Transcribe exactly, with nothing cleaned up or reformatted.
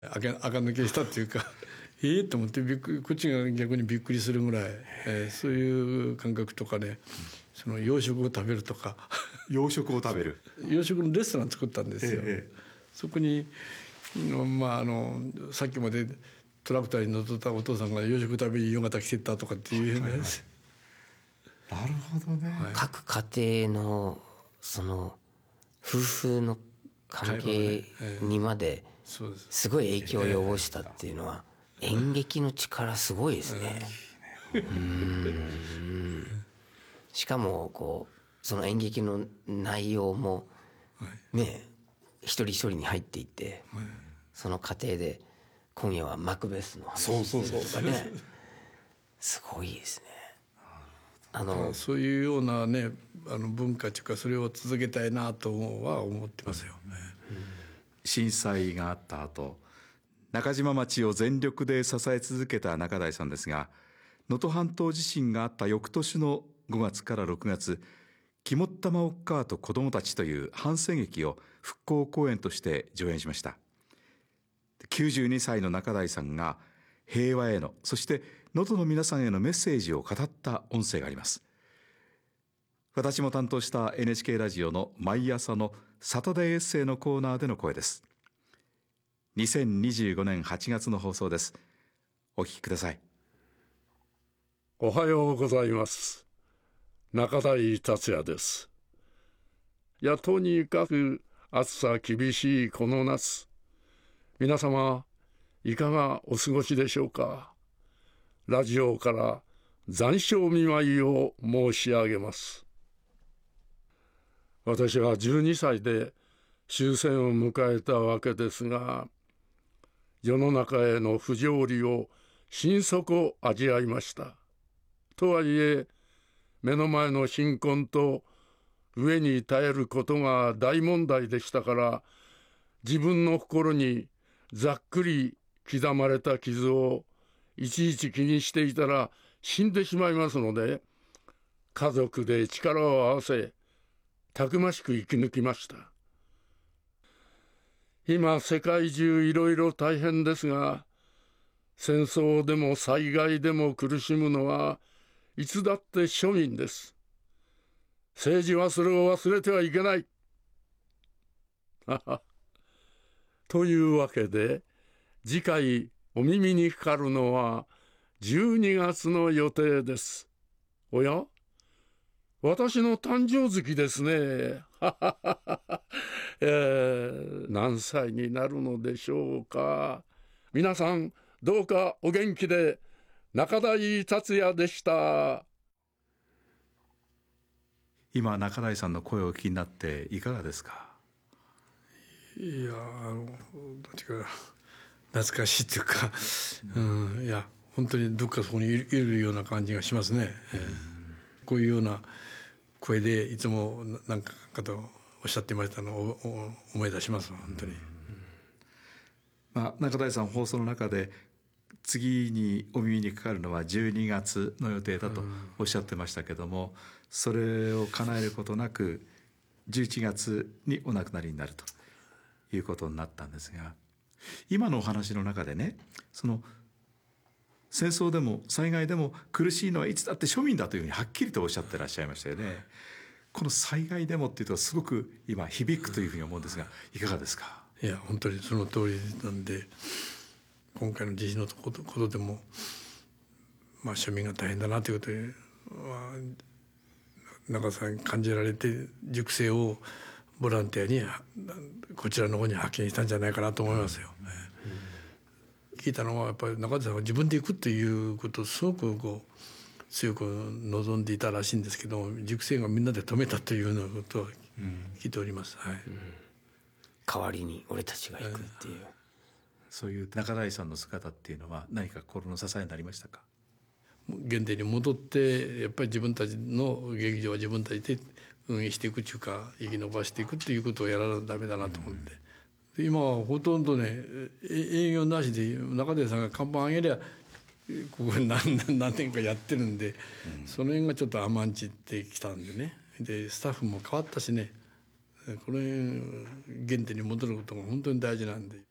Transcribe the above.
あかあか抜けしたっていうかええと思ってびっくりこっちが逆にびっくりするぐらい、えー、そういう感覚とかね、その洋食を食べるとか洋食を食べる洋食のレストラン作ったんですよ、 ええ、 そこに、まあ、あのさっきまでトラクターに乗ってたお父さんが洋食食べに夕方来てたとかっていうね、はいはいはい、 なるほどね、 はい、各家庭のその夫婦の関係にまですごい影響を及ぼしたっていうのは演劇の力すごいですね。うーんしかもこうその演劇の内容もね一人一人に入っていってその過程で今夜はマクベスの話するとかねすごいですね。 あのそういうようなねあの文化というかそれを続けたいなとは思ってますよね。 震災があった後中島町を全力で支え続けた中台さんですが、能登半島地震があった翌年のごがつからろくがつ肝っ玉おっかーと子どもたちという反戦劇を復興公演として上演しました。きゅうじゅうにさいの中台さんが平和へのそして能登の皆さんへのメッセージを語った音声があります。私も担当した エヌエイチケー ラジオの毎朝のサタデーエッセイのコーナーでの声です。にせんにじゅうごねんはちがつの放送です。お聞きください。 おはようございます。中台達也です。いやとにかく暑さ厳しいこの夏、皆様いかがお過ごしでしょうか。ラジオから残暑見舞いを申し上げます。私はじゅうにさいで終戦を迎えたわけですが、世の中への不条理を心底味わいました。とはいえ目の前の貧困と飢えに耐えることが大問題でしたから、自分の心にざっくり刻まれた傷をいちいち気にしていたら死んでしまいますので、家族で力を合わせたくましく生き抜きました。今世界中いろいろ大変ですが、戦争でも災害でも苦しむのはいつだって庶民です。政治はそれを忘れてはいけない。というわけで次回お耳にかかるのはじゅうにがつの予定です。おや、私の誕生月ですね。えー、何歳になるのでしょうか。皆さんどうかお元気で。中台達也でした。 今中台さんの声をお聞きになっていかがですか。 いやあのどっちか懐かしいっていうか、うん、いや本当にどっかそこにいるような感じがしますね、えー、こういうような声でいつも何かかとおっしゃってましたのを思い出します本当に、うんまあ、中台さん放送の中で次にお耳にかかるのはじゅうにがつの予定だとおっしゃってましたけども、それを叶えることなくじゅういちがつにお亡くなりになるということになったんですが、今のお話の中でね、その戦争でも災害でも苦しいのはいつだって庶民だというふうにはっきりとおっしゃってらっしゃいましたよね。この災害でもっていうとすごく今響くというふうに思うんですが、いかがですか。 いや本当にその通りなんで、今回の地震のことことでも、まあ、庶民が大変だなということで、まあ、中さん感じられて塾生をボランティアにこちらの方に派遣したんじゃないかなと思いますよ、うん、聞いたのはやっぱり中田さんは自分で行くっていうことをすごくこう強く望んでいたらしいんですけど、塾生がみんなで止めたというようなことは聞いております、はい、うん、 代わりに俺たちが行くっていう、 そういう中台さんの姿っていうのは何か心の支えになりましたか。 原点に戻ってやっぱり自分たちの劇場は自分たちで運営していくというか生き延ばしていくっていうことをやらなきゃダメだなと思って、うん、今はほとんどね営業なしで中台さんが看板上げりゃここ何, 何年かやってるんで、うん、その辺がちょっと甘んじてきたんでね、でスタッフも変わったしね、これ原点に戻ることが本当に大事なんで。